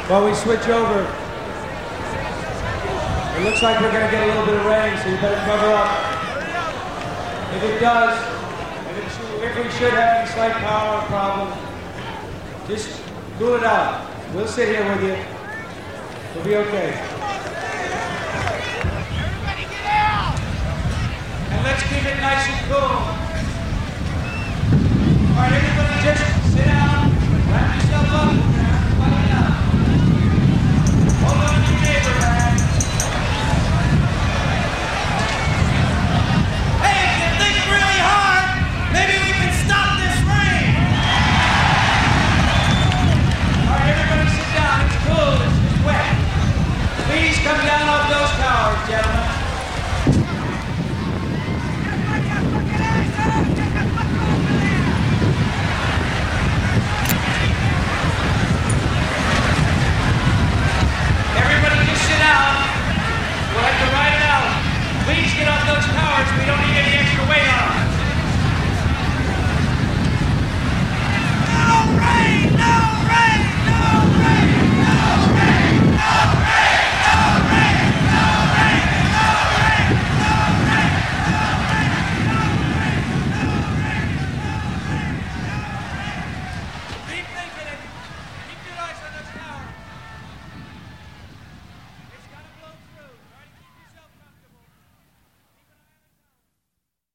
While we switch over, it looks like we're going to get a little bit of rain, so you better cover up. If it does, if we should have any slight power problem, just cool it out. We'll sit here with you. We'll be okay.